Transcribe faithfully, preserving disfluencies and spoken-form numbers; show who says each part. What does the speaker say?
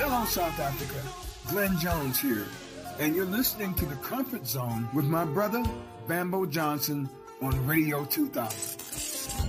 Speaker 1: Hello, South Africa. Glenn Jones here, and you're listening to The Comfort Zone with my brother, Bambo Johnson, on Radio two thousand.